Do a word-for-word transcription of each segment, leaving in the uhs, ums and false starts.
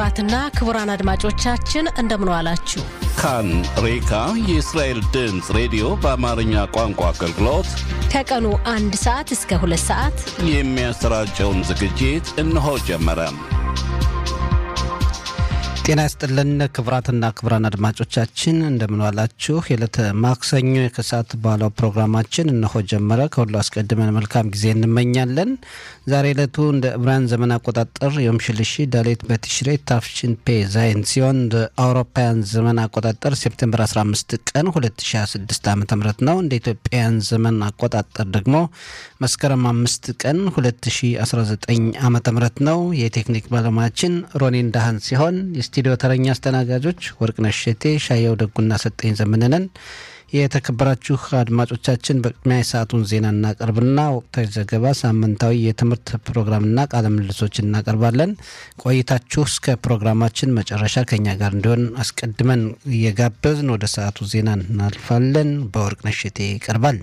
ክቡራትና ክቡራን አድማጮቻችን እንደምን ዋላችሁ። ካን ሬካ የእስራኤል ድምፅ ሬዲዮ በአማርኛ ቋንቋ አገልግሎት ከቀኑ አንድ ሰዓት እስከ ሁለት ሰዓት የሚያሰራጨውን ዝግጅት እነሆ ጀመረ። ጤና ይስጥልን ክቡራትና ክቡራን አድማጮቻችን እንደምን ዋላችሁ። የዕለተ ማክሰኞ ከሰዓት ባለው ፕሮግራማችን እነሆ ጀመረ። ከሁሉ አስቀድመን መልካም ጊዜ እንመኛለን። ዛሬ ዕለቱ እንደ ዕብራውያን ዘመን አቆጣጠር ዮም ሽልሺ ዳሌት በቲሽሬ ታፍሽን ፔ ዛይን ሲሆን እንደ አውሮፓውያን ዘመን አቆጣጠር ሴፕቴምበር አስራ አምስት ቀን ሁለት ሺህ ሃያ ስድስት ዓ.ም ነው። እንደ ኢትዮጵያውያን ዘመን አቆጣጠር ደግሞ መስከረም አምስት ቀን ሁለት ሺህ አስራ ዘጠኝ ዓ.ም ነው። የቴክኒክ ባለሙያችን ሮኒን ዳሃን ሲሆን ስቱዲዮ ተረኛ አስተናጋጆች ወርቅነሽ ሸቴ፣ ሻየው ደጉና ሰጠኝ ዘመነን። የተከበራችሁ አድማጮቻችን በቅድሚያ የሰዓቱን ዜና እናቀርብና ወቅታዊ ዘገባ፣ ሳምንታዊ የትምህርት ፕሮግራምና ቃለ ምልልሶች እናቀርባለን። ቆይታችሁ እስከ ፕሮግራማችን መጨረሻ ከኛ ጋር እንዲሆን አስቀድመን እየጋበዝን ወደ ሰዓቱ ዜና እናልፋለን። በወርቅነሽ ሸቴ ይቀርባል።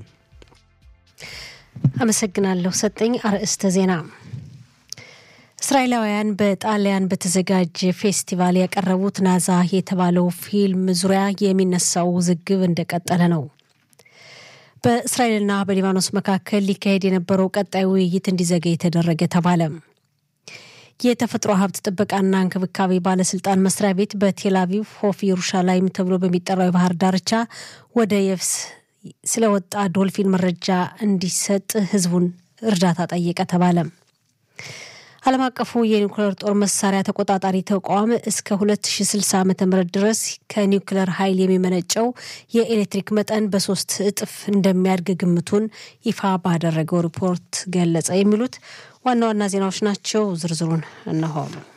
አመሰግናለሁ ሰጠኝ። አርዕስተ ዜና። እስራኤላውያን በጣሊያን በተዘጋጀ ፌስቲቫል ያቀረቡት ናዛ የተባለው ፊልም ዙሪያ የሚነሳው ውዝግብ እንደቀጠለ ነው። በእስራኤልና በሊባኖስ መካከል ሊካሄድ የነበረው ቀጣይ ውይይት እንዲዘገይ ተደረገ ተባለ። የተፈጥሮ ሀብት ጥበቃና እንክብካቤ ባለስልጣን መስሪያ ቤት በቴል አቪቭ ሆፍ ኢየሩሳሌም ተብሎ በሚጠራው የባህር ዳርቻ ወደ የብስ ስለወጣ ዶልፊን መረጃ እንዲሰጥ ህዝቡን እርዳታ ጠየቀ ተባለ። ዓለም አቀፉ የኒውክሌር ጦር መሳሪያ ተቆጣጣሪ ተቋም እስከ ሁለት ሺህ ስልሳ ዓመተ ምህረት ድረስ ከኒውክሌር ኃይል የሚመነጨው የኤሌክትሪክ መጠን በሶስት እጥፍ እንደሚያድግ ግምቱን ይፋ ባደረገው ሪፖርት ገለጸ። የሚሉት ዋና ዋና ዜናዎች ናቸው። ዝርዝሩን እነሆ።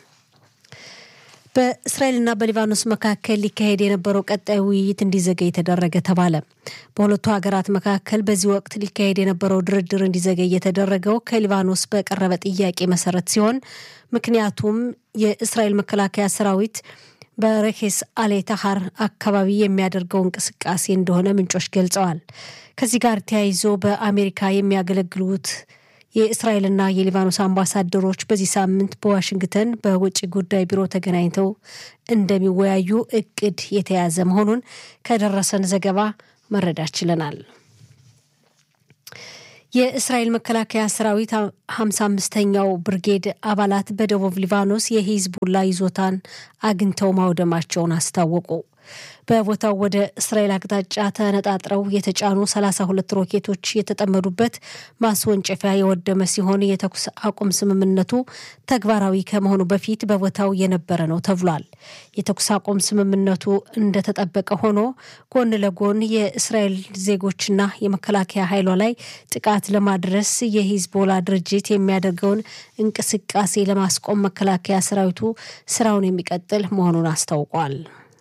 በእስራኤልና በሊባኖስ መካከል ሊካሄድ የነበረው ቀጣይ ውይይት እንዲዘገይ ተደረገ ተባለ። በሁለቱ ሀገራት መካከል በዚህ ወቅት ሊካሄድ የነበረው ድርድር እንዲዘገይ የተደረገው ከሊባኖስ በቀረበ ጥያቄ መሰረት ሲሆን ምክንያቱም የእስራኤል መከላከያ ሰራዊት በረኬስ አሌ ታሃር አካባቢ የሚያደርገው እንቅስቃሴ እንደሆነ ምንጮች ገልጸዋል። ከዚህ ጋር ተያይዞ በአሜሪካ የሚያገለግሉት የእስራኤልና የሊባኖስ አምባሳደሮች በዚህ ሳምንት በዋሽንግተን በውጭ ጉዳይ ቢሮ ተገናኝተው እንደሚወያዩ እቅድ የተያዘ መሆኑን ከደረሰን ዘገባ መረዳት ችለናል። የእስራኤል መከላከያ ሰራዊት ሃምሳ አምስተኛው ብርጌድ አባላት በደቡብ ሊባኖስ የሂዝቡላ ይዞታን አግኝተው ማውደማቸውን አስታወቁ። በቦታው ወደ እስራኤል አቅጣጫ ተነጣጥረው የተጫኑ ሰላሳ ሁለት ሮኬቶች የተጠመዱበት ማስወንጨፊያ የወደመ ሲሆን የተኩስ አቁም ስምምነቱ ተግባራዊ ከመሆኑ በፊት በቦታው የነበረ ነው ተብሏል። የተኩስ አቁም ስምምነቱ እንደተጠበቀ ሆኖ ጎን ለጎን የእስራኤል ዜጎችና የመከላከያ ኃይሏ ላይ ጥቃት ለማድረስ የሂዝቦላ ድርጅት የሚያደርገውን እንቅስቃሴ ለማስቆም መከላከያ ሰራዊቱ ስራውን የሚቀጥል መሆኑን አስታውቋል።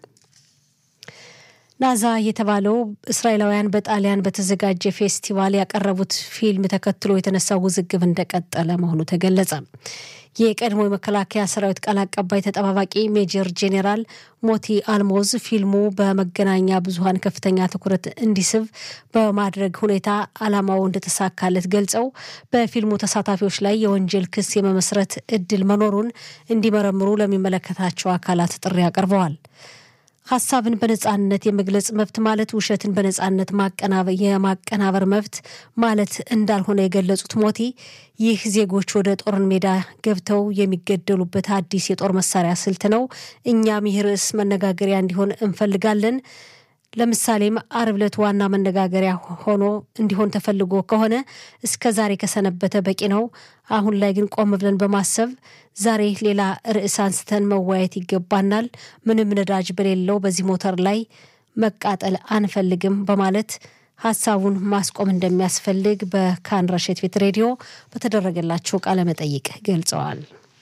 ናዛ የተባለው እስራኤላውያን በጣሊያን በተዘጋጀ ፌስቲቫል ያቀረቡት ፊልም ተከትሎ የተነሳው ውዝግብ እንደቀጠለ መሆኑ ተገለጸ። የቀድሞ የመከላከያ ሰራዊት ቃል አቀባይ ተጠባባቂ ሜጀር ጄኔራል ሞቲ አልሞዝ ፊልሙ በመገናኛ ብዙሃን ከፍተኛ ትኩረት እንዲስብ በማድረግ ሁኔታ ዓላማው እንደተሳካለት ገልጸው በፊልሙ ተሳታፊዎች ላይ የወንጀል ክስ የመመስረት እድል መኖሩን እንዲመረምሩ ለሚመለከታቸው አካላት ጥሪ አቀርበዋል። ሐሳብን በነጻነት የመግለጽ መብት ማለት ውሸትን በነጻነት ማቀናበር የማቀናበር መብት ማለት እንዳልሆነ የገለጹት ሞቲ ይህ ዜጎች ወደ ጦር ሜዳ ገብተው የሚገደሉበት አዲስ የጦር መሳሪያ ስልት ነው። እኛም ይህ ርዕስ መነጋገሪያ እንዲሆን እንፈልጋለን። ለምሳሌም ዓርብ ዕለት ዋና መነጋገሪያ ሆኖ እንዲሆን ተፈልጎ ከሆነ እስከ ዛሬ ከሰነበተ በቂ ነው። አሁን ላይ ግን ቆም ብለን በማሰብ ዛሬ ሌላ ርዕስ አንስተን መወያየት ይገባናል። ምንም ነዳጅ በሌለው በዚህ ሞተር ላይ መቃጠል አንፈልግም በማለት ሐሳቡን ማስቆም እንደሚያስፈልግ በካን ረሸት ቤት ሬዲዮ በተደረገላቸው ቃለ መጠይቅ ገልጸዋል።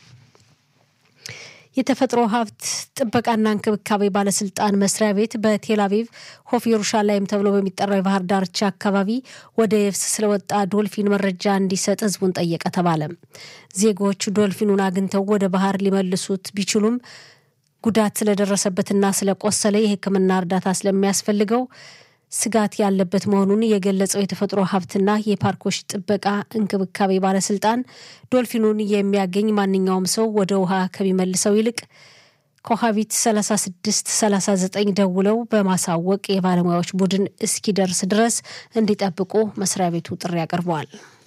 የተፈጥሮ ሀብት ጥበቃና እንክብካቤ ባለስልጣን መስሪያ ቤት በቴል አቪቭ ሆፍ ኢየሩሳሌም ተብሎ በሚጠራው የባህር ዳርቻ አካባቢ ወደ የብስ ስለወጣ ዶልፊን መረጃ እንዲሰጥ ህዝቡን ጠየቀ ተባለ። ዜጎች ዶልፊኑን አግኝተው ወደ ባህር ሊመልሱት ቢችሉም ጉዳት ስለደረሰበትና ስለቆሰለ የሕክምና እርዳታ ስለሚያስፈልገው ስጋት ያለበት መሆኑን የገለጸው የተፈጥሮ ሀብትና የፓርኮች ጥበቃ እንክብካቤ ባለስልጣን ዶልፊኑን የሚያገኝ ማንኛውም ሰው ወደ ውሃ ከሚመልሰው ይልቅ ኮሃቢት ሰላሳ ስድስት ሰላሳ ዘጠኝ ደውለው በማሳወቅ የባለሙያዎች ቡድን እስኪደርስ ድረስ እንዲጠብቁ መስሪያ ቤቱ ጥሪ አቀርቧል።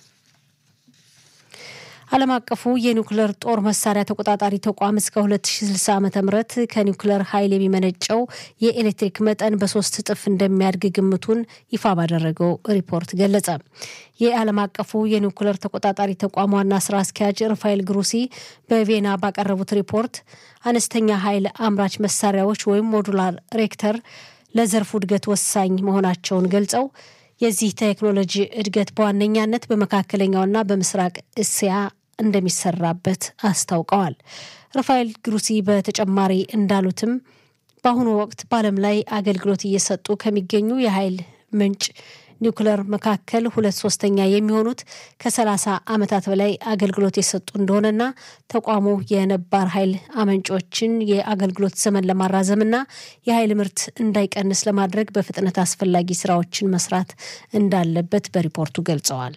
ዓለም አቀፉ የኒውክሌር ጦር መሳሪያ ተቆጣጣሪ ተቋም እስከ ሁለት ሺህ ስልሳ ዓመተ ምህረት ከኒውክሌር ኃይል የሚመነጨው የኤሌክትሪክ መጠን በሶስት እጥፍ እንደሚያድግ ግምቱን ይፋ ባደረገው ሪፖርት ገለጸ። የዓለም አቀፉ የኒውክሌር ተቆጣጣሪ ተቋም ዋና ስራ አስኪያጅ ራፋኤል ግሩሲ በቪየና ባቀረቡት ሪፖርት አነስተኛ ኃይል አምራች መሳሪያዎች ወይም ሞዱላር ሬክተር ለዘርፉ እድገት ወሳኝ መሆናቸውን ገልጸው የዚህ ቴክኖሎጂ እድገት በዋነኛነት በመካከለኛውና በምስራቅ እስያ እንደሚሰራበት አስታውቀዋል። ራፋኤል ግሩሲ በተጨማሪ እንዳሉትም በአሁኑ ወቅት በዓለም ላይ አገልግሎት እየሰጡ ከሚገኙ የኃይል ምንጭ ኒውክሌር መካከል ሁለት ሶስተኛ የሚሆኑት ከሰላሳ ዓመታት በላይ አገልግሎት የሰጡ እንደሆነና ተቋሙ የነባር ኃይል አመንጮችን የአገልግሎት ዘመን ለማራዘምና የኃይል ምርት እንዳይቀንስ ለማድረግ በፍጥነት አስፈላጊ ስራዎችን መስራት እንዳለበት በሪፖርቱ ገልጸዋል።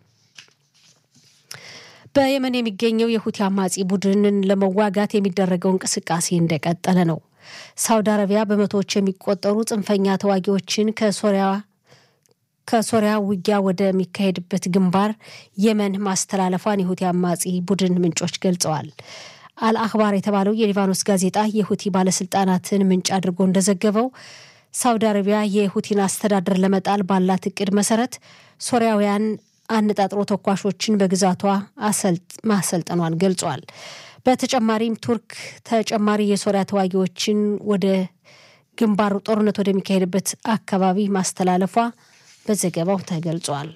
በየመን የሚገኘው የሁቲ አማጺ ቡድንን ለመዋጋት የሚደረገው እንቅስቃሴ እንደቀጠለ ነው። ሳውዲ አረቢያ በመቶዎች የሚቆጠሩ ጽንፈኛ ተዋጊዎችን ከሶሪያ ከሶሪያ ውጊያ ወደሚካሄድበት ግንባር የመን ማስተላለፏን የሁቲ አማጺ ቡድን ምንጮች ገልጸዋል። አልአኽባር የተባለው የሊባኖስ ጋዜጣ የሁቲ ባለስልጣናትን ምንጭ አድርጎ እንደዘገበው ሳውዲ አረቢያ የሁቲን አስተዳደር ለመጣል ባላት እቅድ መሰረት ሶሪያውያን አነጣጥሮ ተኳሾችን በግዛቷ ማሰልጠኗን ገልጿል። በተጨማሪም ቱርክ ተጨማሪ የሶሪያ ተዋጊዎችን ወደ ግንባሩ ጦርነት ወደሚካሄድበት አካባቢ ማስተላለፏ በዘገባው ተገልጿል።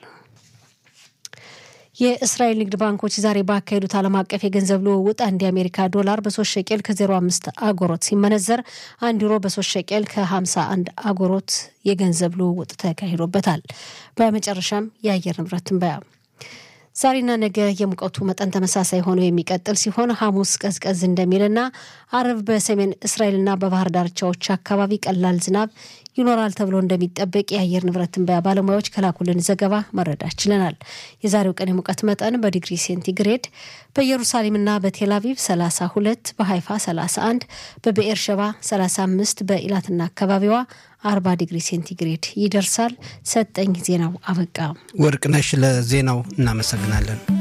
የእስራኤል ንግድ ባንኮች ዛሬ ባካሄዱት ዓለም አቀፍ የገንዘብ ልውውጥ አንድ የአሜሪካ ዶላር በሶስት ሸቄል ከዜሮ አምስት አጎሮት ሲመነዘር አንድ ዩሮ በሶስት ሸቄል ከሀምሳ አንድ አጎሮት የገንዘብ ልውውጥ ተካሂዶበታል። በመጨረሻም የአየር ንብረት ትንበያ ዛሬና ነገ የሙቀቱ መጠን ተመሳሳይ ሆኖ የሚቀጥል ሲሆን ሐሙስ ቀዝቀዝ እንደሚልና አርብ በሰሜን እስራኤልና በባህር ዳርቻዎች አካባቢ ቀላል ዝናብ ይኖራል ተብሎ እንደሚጠበቅ የአየር ንብረት ትንበያ ባለሙያዎች ከላኩልን ዘገባ መረዳት ችለናል። የዛሬው ቀን የሙቀት መጠን በዲግሪ ሴንቲግሬድ በኢየሩሳሌምና በቴል አቪቭ ሰላሳ ሁለት፣ በሃይፋ ሰላሳ አንድ፣ በቤኤርሸባ ሰላሳ አምስት፣ በኢላትና አካባቢዋ አርባ ዲግሪ ሴንቲግሬድ ይደርሳል። ሰጠኝ ዜናው አበቃ። ወርቅነሽ ለዜናው እናመሰግናለን።